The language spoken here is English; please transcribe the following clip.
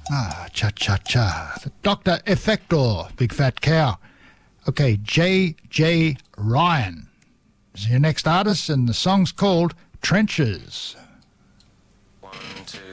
Ah, cha-cha-cha. Dr. Effector, Big Fat Cow. Okay, J.J. Ryan is your next artist, and the song's called Trenches. 1, 2